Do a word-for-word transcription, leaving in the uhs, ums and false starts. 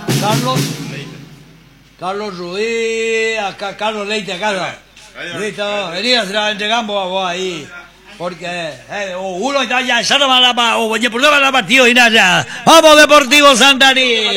Carlos. Carlos Ruiz, acá Carlos Leite, Carlos. Listo, venía se la entregamos a vos ahí. Porque eh, uno está ya, ya no va a la, o, por no va a la partido y nada. ¡Vamos, Deportivo Santarí!